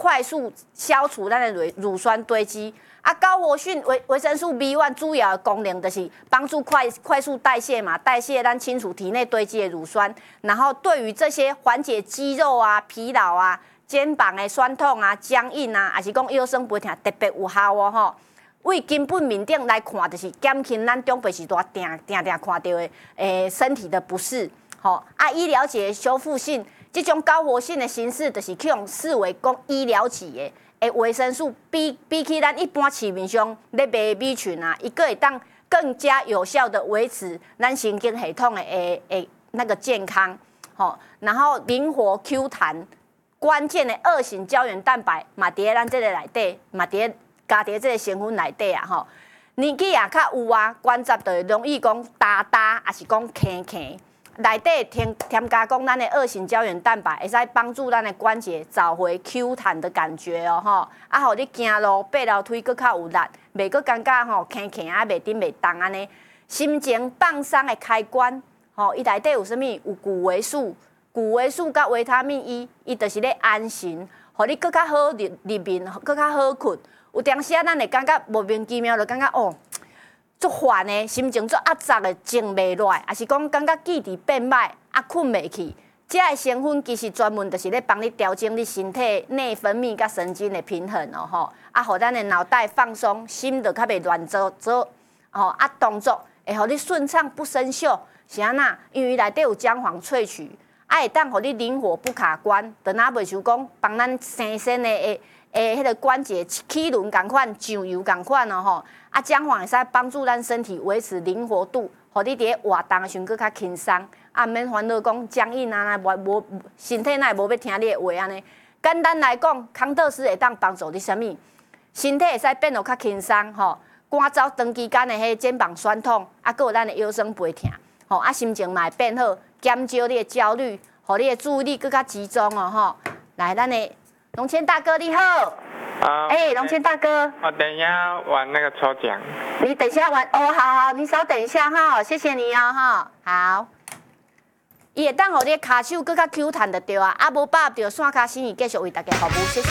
快速消除咱的乳酸堆积。啊，高活菌维生素 B1 主要的功能就是帮助快速代谢嘛，代谢咱清除体内堆积的乳酸，然后对于这些缓解肌肉啊、疲劳啊、肩膀的酸痛啊、僵硬啊，还是讲腰酸背痛特别有效哦吼。为根本面顶来看，就是减轻咱中辈时代定看到的身体的不适。吼啊，医疗级的修复性，这种高活性的形式，就是去用视为讲医疗级的。维生素比起咱一般市面上咧卖的米群啊，伊个会当更加有效的维持咱神经系统的那个健康，吼，然后灵活 Q 弹，关键的二型胶原蛋白嘛伫咱这个内底，嘛伫加伫这个成分内底啊，吼，年纪也较有啊，关节就会容易讲打，还是讲坑。内底添加讲咱的二型胶原蛋白，会使帮助咱的关节找回 Q 弹的感觉哦吼，啊，互你行路爬楼梯更较有力，袂阁感觉吼坑啊，袂顶袂动安尼。心情放松的开关，吼，伊内底有啥物？有谷维素甲维他命 E， 伊就是咧安神，互你更较好入眠，更较好困。有当时啊，咱会感觉莫名其妙，就感觉哦。足烦的，心情足压榨的，静袂落来，还是讲感觉记忆变歹，啊困袂去。这个成分其实专门就是咧帮你调整你身体内分泌甲神经的平衡哦吼，啊，互咱的脑袋放松，心就较袂乱走，吼啊动作会互你顺畅不生锈。是安那？因为内底有姜黄萃取，啊会当互你灵活不卡关，就若袂像讲帮咱生身的迄个关节齿轮共款、上游共款哦吼。啊，姜黄会使帮助咱身体维持灵活度，互你伫咧活动的时候更较轻松，啊，免烦恼讲僵硬啊，无身体哪会无要听你的话安尼。简单来讲，康特斯会当帮助你啥物？身体会使变得较轻松吼，赶走长期间的迄肩膀酸痛，啊，搁有咱的腰酸背痛，吼，啊，心情嘛会变好，减少你的焦虑，互你的注意力更较集中哦吼。来，咱的龙谦大哥你好。龙谦大哥， 我等一下玩那个抽奖。 你等一下玩哦，好，你稍等一下哈，谢谢你哦哈，好。伊会当互你骹手更较 Q 弹就对啊，啊无把握到线卡生意继续为大家服务，谢谢。